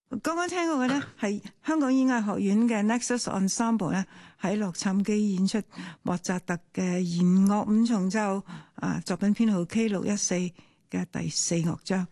剛剛聽過嘅咧係香港演藝學院嘅 Nexus Ensemble 咧喺洛杉磯演出莫扎特嘅弦樂五重奏作品編號 K614嘅第四樂章。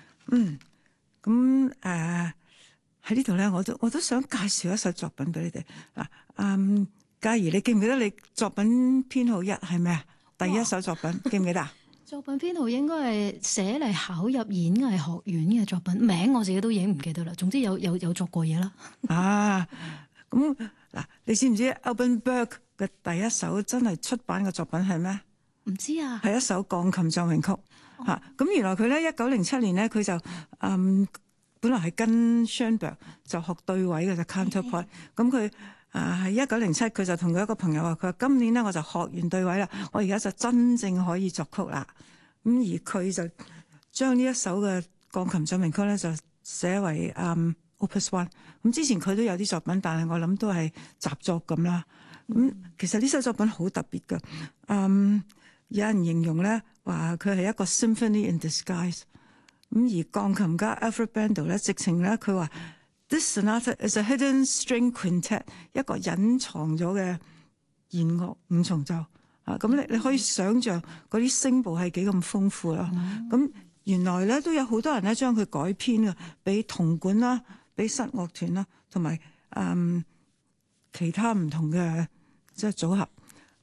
咁喺呢度咧，我都想介紹一首作品俾你哋嗱。嘉怡，你記唔記得你作品編號1係咩啊？第一首作品記唔記得啊？ 作品編號應該係寫嚟考入演藝學院嘅作品，名我自己都已經唔記得啦。總之有作過嘢啦。 咁嗱，你知唔知 Alban Berg 嘅第一首真係出版嘅作品係咩？ 唔知啊，係一首鋼琴奏鳴曲嚇。咁原來佢咧1907年咧，佢就本來係跟 Schoenberg 就學對位嘅就 counterpoint。咁佢喺1907，佢就同佢一個朋友話：佢話今年咧我就學完對位啦，我而家就真正可以作曲啦。咁而佢就將呢一首嘅鋼琴奏鳴曲咧就寫為Opus One。咁之前佢都有啲作品，但係我諗都係習作咁啦。咁其實呢首作品好特別嘅。有人形容咧話佢係一個 symphony in disguise。咁而鋼琴家 Alfred Brendel 咧，直情咧佢話 This sonata is a hidden string quintet， 一個隱藏咗嘅弦樂五重奏。咁你可以想像嗰啲聲部係幾咁豐富啦。咁原來咧都有好多人咧將佢改編嘅，俾銅管啦，俾室樂團啦，同埋其他唔同嘅即係組合。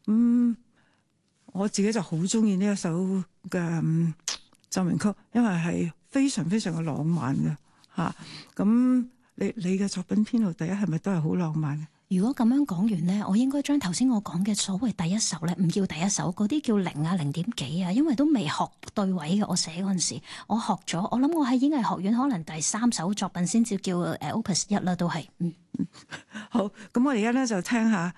我自己就好中意呢一首嘅奏鳴曲，因為係非常非常嘅浪漫嘅嚇。咁你嘅作品編號第一係咪都係好浪漫嘅？ 如果咁樣講完呢，我應該將頭先我講嘅所謂第一首咧，唔叫第一首，嗰啲叫0啊、0點幾啊，因為都未學對位嘅。我寫嗰陣時，我學咗，我諗我喺演藝學院可能第3首作品先至叫Opus 1啦，都係。 好，咁我哋而家咧就聽下